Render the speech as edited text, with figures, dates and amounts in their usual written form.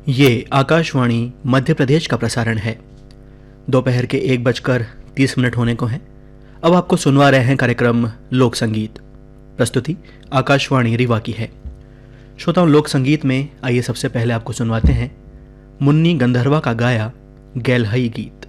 ये आकाशवाणी मध्य प्रदेश का प्रसारण है। दोपहर के 1:30 होने को हैं। अब आपको सुनवा रहे हैं कार्यक्रम लोक संगीत। प्रस्तुति आकाशवाणी रीवा की है। श्रोताओं, लोक संगीत में आइए सबसे पहले आपको सुनवाते हैं मुन्नी गंधर्वा का गाया गैलहई गीत।